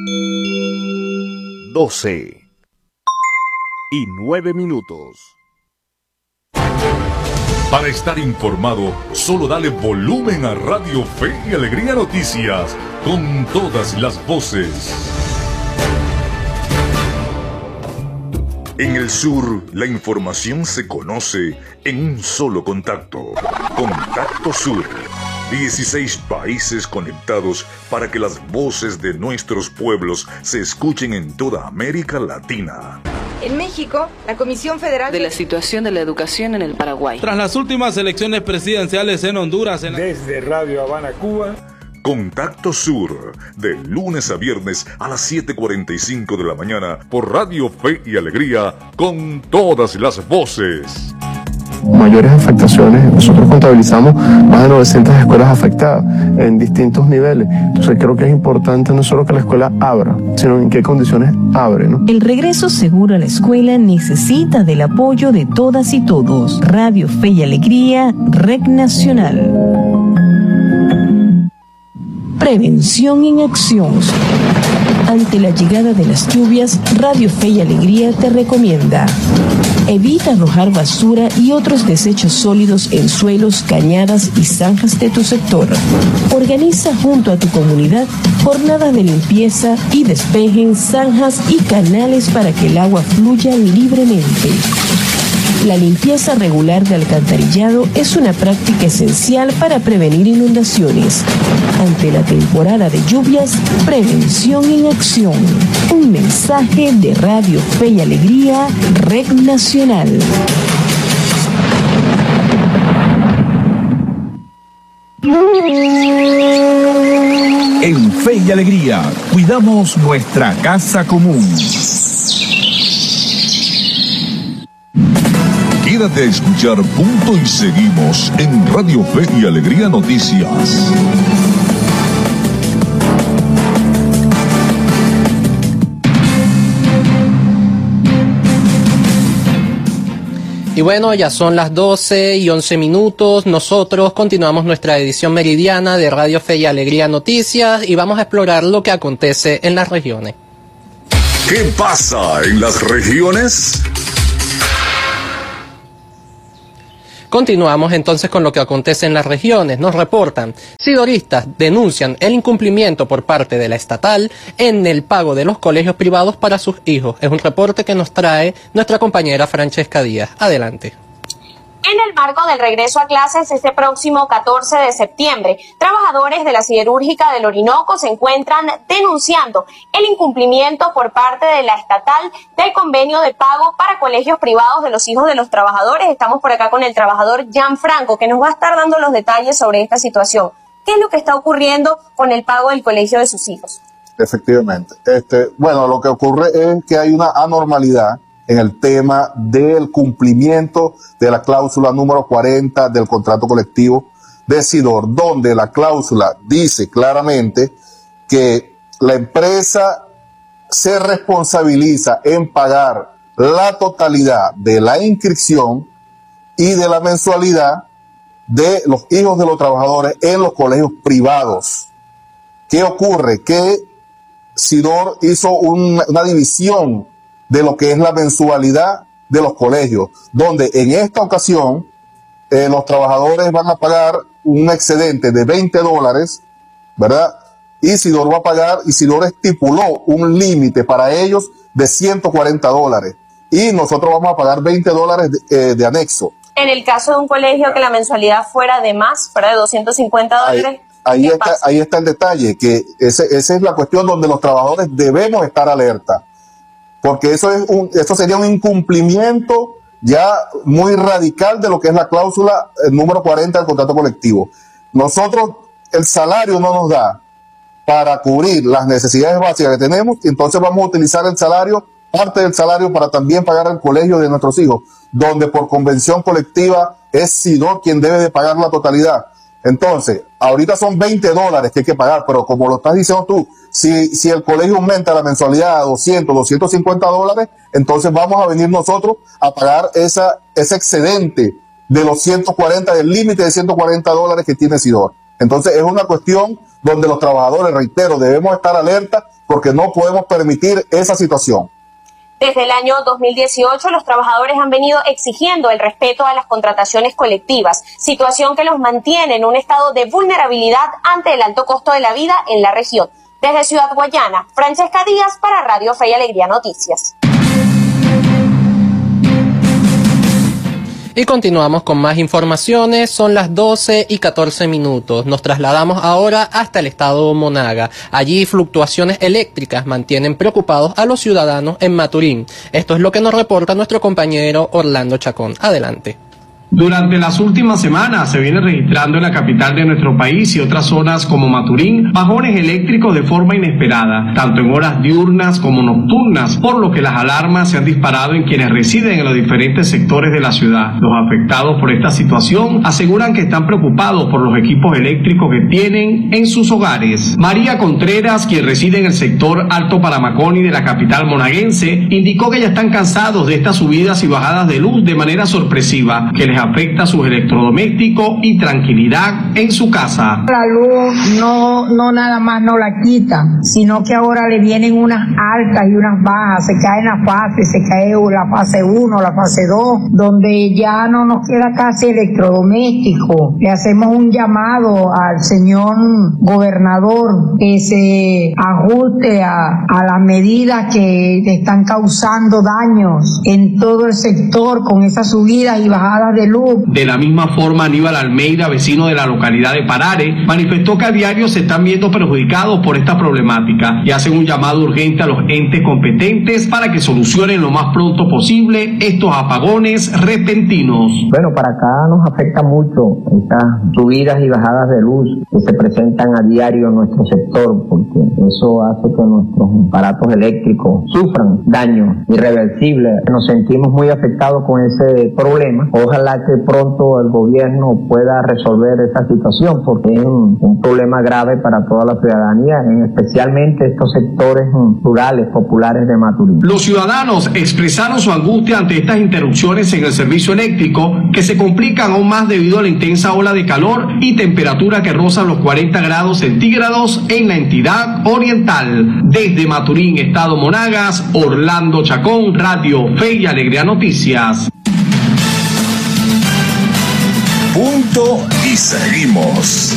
12:09. Para estar informado, solo dale volumen a Radio Fe y Alegría Noticias, con todas las voces. En el sur, la información se conoce en un solo contacto. Contacto Sur. 16 países conectados para que las voces de nuestros pueblos se escuchen en toda América Latina. En México, la Comisión Federal de la situación de la educación en el Paraguay. Tras las últimas elecciones presidenciales en Honduras. Desde Radio Habana, Cuba. Contacto Sur, de lunes a viernes a las 7:45 de la mañana por Radio Fe y Alegría, con todas las voces. Mayores afectaciones, nosotros contabilizamos más de 900 escuelas afectadas en distintos niveles. Entonces creo que es importante no solo que la escuela abra, sino en qué condiciones abre, ¿no? El regreso seguro a la escuela necesita del apoyo de todas y todos. Radio Fe y Alegría, Red Nacional. Prevención en acción. Ante la llegada de las lluvias, Radio Fe y Alegría te recomienda: evita arrojar basura y otros desechos sólidos en suelos, cañadas y zanjas de tu sector. Organiza junto a tu comunidad jornadas de limpieza y despejen zanjas y canales para que el agua fluya libremente. La limpieza regular de alcantarillado es una práctica esencial para prevenir inundaciones. Ante la temporada de lluvias, prevención en acción. Un mensaje de Radio Fe y Alegría, Red Nacional. En Fe y Alegría, cuidamos nuestra casa común. Quédate a escuchar Punto y Seguimos en Radio Fe y Alegría Noticias. Y bueno, ya son las 12:11. Nosotros continuamos nuestra edición meridiana de Radio Fe y Alegría Noticias y vamos a explorar lo que acontece en las regiones. ¿Qué pasa en las regiones? Continuamos entonces con lo que acontece en las regiones. Nos reportan: sidoristas denuncian el incumplimiento por parte de la estatal en el pago de los colegios privados para sus hijos. Es un reporte que nos trae nuestra compañera Francesca Díaz. Adelante. En el marco del regreso a clases este próximo 14 de septiembre, trabajadores de la siderúrgica del Orinoco se encuentran denunciando el incumplimiento por parte de la estatal del convenio de pago para colegios privados de los hijos de los trabajadores. Estamos por acá con el trabajador Gianfranco, que nos va a estar dando los detalles sobre esta situación. ¿Qué es lo que está ocurriendo con el pago del colegio de sus hijos? Efectivamente. Bueno, lo que ocurre es que hay una anormalidad en el tema del cumplimiento de la cláusula número 40 del contrato colectivo de SIDOR, donde la cláusula dice claramente que la empresa se responsabiliza en pagar la totalidad de la inscripción y de la mensualidad de los hijos de los trabajadores en los colegios privados. ¿Qué ocurre? Que SIDOR hizo una división de lo que es la mensualidad de los colegios, donde en esta ocasión los trabajadores van a pagar un excedente de $20, ¿verdad? Y SIDOR va a pagar, y SIDOR estipuló un límite para ellos de $140, y nosotros vamos a pagar $20 de anexo. En el caso de un colegio que la mensualidad fuera de más, fuera de $250, ahí está el detalle, que esa es la cuestión donde los trabajadores debemos estar alerta. Porque eso sería un incumplimiento ya muy radical de lo que es la cláusula número 40 del contrato colectivo. Nosotros, el salario no nos da para cubrir las necesidades básicas que tenemos, y entonces vamos a utilizar el salario, parte del salario, para también pagar el colegio de nuestros hijos, donde por convención colectiva es SIDOR quien debe de pagar la totalidad. Entonces, ahorita son $20 que hay que pagar, pero como lo estás diciendo tú, si el colegio aumenta la mensualidad a $200, $250, entonces vamos a venir nosotros a pagar ese excedente de los 140, del límite de $140 que tiene SIDOR. Entonces es una cuestión donde los trabajadores, reitero, debemos estar alerta porque no podemos permitir esa situación. Desde el año 2018, los trabajadores han venido exigiendo el respeto a las contrataciones colectivas, situación que los mantiene en un estado de vulnerabilidad ante el alto costo de la vida en la región. Desde Ciudad Guayana, Francesca Díaz para Radio Fe y Alegría Noticias. Y continuamos con más informaciones, son las 12:14. Nos trasladamos ahora hasta el estado Monaga. Allí fluctuaciones eléctricas mantienen preocupados a los ciudadanos en Maturín. Esto es lo que nos reporta nuestro compañero Orlando Chacón. Adelante. Durante las últimas semanas se viene registrando en la capital de nuestro país y otras zonas como Maturín bajones eléctricos de forma inesperada, tanto en horas diurnas como nocturnas, por lo que las alarmas se han disparado en quienes residen en los diferentes sectores de la ciudad. Los afectados por esta situación aseguran que están preocupados por los equipos eléctricos que tienen en sus hogares. María Contreras, quien reside en el sector Alto Paramaconi de la capital monaguense, indicó que ya están cansados de estas subidas y bajadas de luz de manera sorpresiva, que les afecta sus electrodomésticos y tranquilidad en su casa. La luz no nada más no la quitan, sino que ahora le vienen unas altas y unas bajas, se caen las fases, se cae la fase 1, la fase 2, donde ya no nos queda casi electrodoméstico. Le hacemos un llamado al señor gobernador que se ajuste a las medidas que están causando daños en todo el sector con esas subidas y bajadas de luz. De la misma forma, Aníbal Almeida, vecino de la localidad de Parare, manifestó que a diario se están viendo perjudicados por esta problemática y hacen un llamado urgente a los entes competentes para que solucionen lo más pronto posible estos apagones repentinos. Bueno, para acá nos afecta mucho estas subidas y bajadas de luz que se presentan a diario en nuestro sector, porque eso hace que nuestros aparatos eléctricos sufran daños irreversibles. Nos sentimos muy afectados con ese problema. Ojalá que pronto el gobierno pueda resolver esta situación, porque es un problema grave para toda la ciudadanía, especialmente estos sectores rurales, populares de Maturín. Los ciudadanos expresaron su angustia ante estas interrupciones en el servicio eléctrico, que se complican aún más debido a la intensa ola de calor y temperatura que rozan los 40 grados centígrados en la entidad oriental. Desde Maturín, estado Monagas, Orlando Chacón, Radio Fe y Alegría Noticias. Punto y seguimos.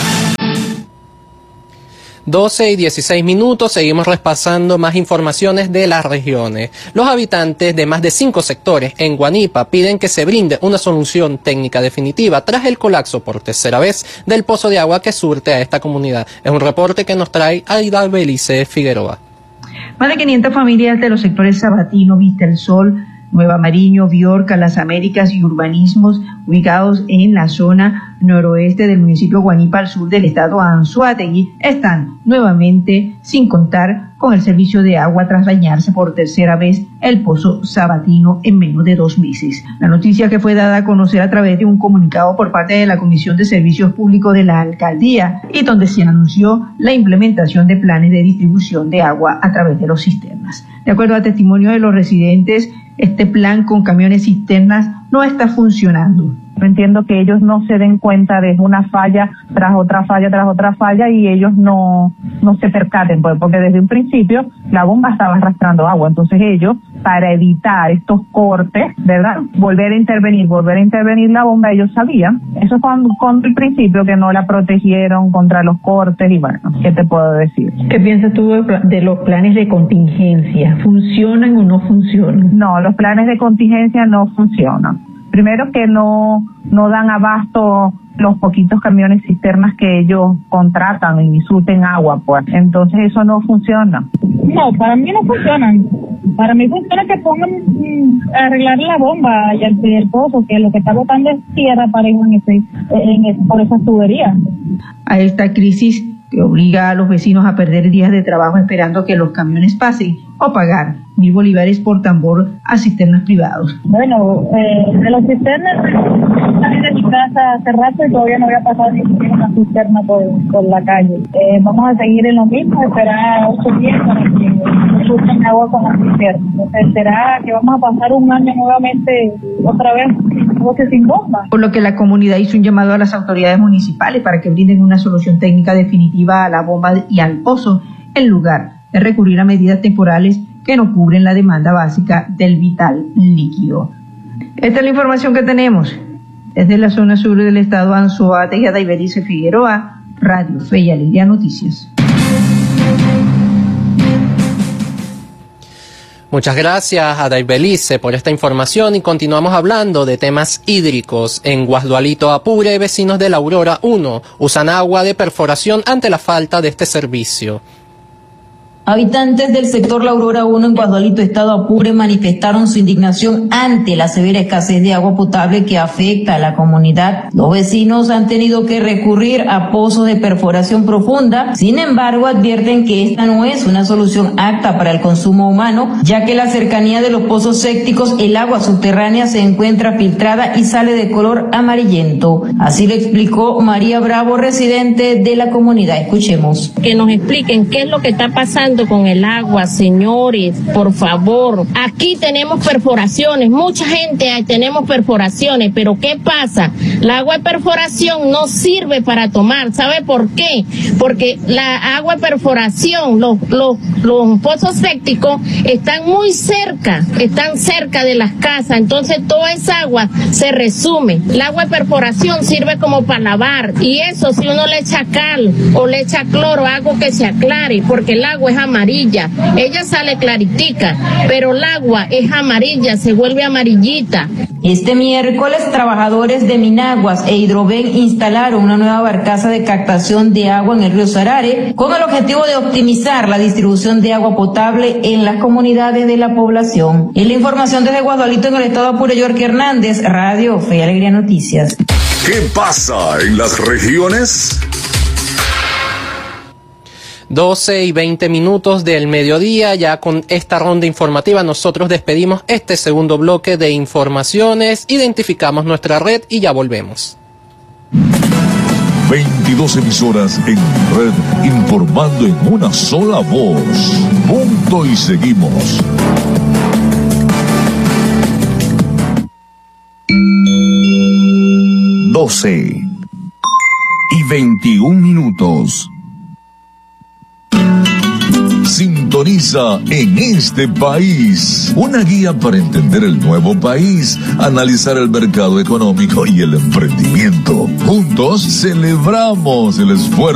12:16, seguimos repasando más informaciones de las regiones. Los habitantes de más de 5 sectores en Guanipa piden que se brinde una solución técnica definitiva tras el colapso por tercera vez del pozo de agua que surte a esta comunidad. Es un reporte que nos trae Aida Belice Figueroa. Más de 500 familias de los sectores Sabatino, Vista el Sol, Nueva Mariño, Biorca, Las Américas y urbanismos ubicados en la zona noroeste del municipio Guanipa al sur del estado Anzoátegui están nuevamente sin contar con el servicio de agua tras dañarse por tercera vez el pozo Sabatino en menos de 2 meses. La noticia, que fue dada a conocer a través de un comunicado por parte de la Comisión de Servicios Públicos de la Alcaldía, y donde se anunció la implementación de planes de distribución de agua a través de los cisternas. De acuerdo al testimonio de los residentes, este plan con camiones cisternas no está funcionando. Entiendo que ellos no se den cuenta de una falla tras otra falla tras otra falla y ellos no se percaten, porque desde un principio la bomba estaba arrastrando agua. Entonces ellos, para evitar estos cortes, ¿verdad?, volver a intervenir la bomba, ellos sabían. Eso fue con el principio, que no la protegieron contra los cortes. Y bueno, ¿qué te puedo decir? ¿Qué piensas tú de los planes de contingencia? ¿Funcionan o no funcionan? No, los planes de contingencia no funcionan. Primero, que no dan abasto los poquitos camiones cisternas que ellos contratan y surten agua, pues. Entonces eso no funciona. No, para mí no funcionan. Para mí funciona que pongan a arreglar la bomba y el pozo, que lo que está botando es tierra parejo por esas tuberías. A esta crisis que obliga a los vecinos a perder días de trabajo esperando que los camiones pasen, o pagar 1.000 bolívares por tambor a cisternas privados. Bueno, de las cisternas, salí de mi casa hace rato y todavía no había pasado ni siquiera una cisterna por la calle. Vamos a seguir en lo mismo, esperar 8 días para que surten agua con la cisterna. Entonces, ¿será que vamos a pasar un año nuevamente otra vez sin bomba? Por lo que la comunidad hizo un llamado a las autoridades municipales para que brinden una solución técnica definitiva a la bomba y al pozo, en lugar de recurrir a medidas temporales que no cubren la demanda básica del vital líquido. Esta es la información que tenemos desde la zona sur del estado Anzoátegui, Adaibelice Figueroa, Radio Fe y Alegría Noticias. Muchas gracias a Adaibelice por esta información y continuamos hablando de temas hídricos. En Guasdualito, Apure, vecinos de la Aurora 1 usan agua de perforación ante la falta de este servicio. Habitantes del sector La Aurora 1 en Guasdualito, estado Apure, manifestaron su indignación ante la severa escasez de agua potable que afecta a la comunidad. Los vecinos han tenido que recurrir a pozos de perforación profunda. Sin embargo, advierten que esta no es una solución apta para el consumo humano, ya que en la cercanía de los pozos sépticos el agua subterránea se encuentra filtrada y sale de color amarillento. Así lo explicó María Bravo, residente de la comunidad. Escuchemos. Que nos expliquen qué es lo que está pasando con el agua, señores, por favor. Aquí tenemos perforaciones, mucha gente tenemos perforaciones, pero ¿qué pasa? La agua de perforación no sirve para tomar. ¿Sabe por qué? Porque la agua de perforación, los pozos sépticos están muy cerca, están cerca de las casas, entonces toda esa agua se resume. El agua de perforación sirve como para lavar, y eso si uno le echa cal o le echa cloro, algo que se aclare, porque el agua es amarilla, ella sale claritica, pero el agua es amarilla, se vuelve amarillita. Este miércoles, trabajadores de Minaguas e Hidroven instalaron una nueva barcaza de captación de agua en el río Sarare con el objetivo de optimizar la distribución de agua potable en las comunidades de la población. En la información desde Guasdualito, en el estado Apure, York Hernández, Radio Fe y Alegría Noticias. ¿Qué pasa en las regiones? 12:20 del mediodía, ya con esta ronda informativa nosotros despedimos este segundo bloque de informaciones, identificamos nuestra red y ya volvemos. 22 emisoras en red, informando en una sola voz. Punto y seguimos. 12:21. Sintoniza En este País, una guía para entender el nuevo país, analizar el mercado económico y el emprendimiento. Juntos celebramos el esfuerzo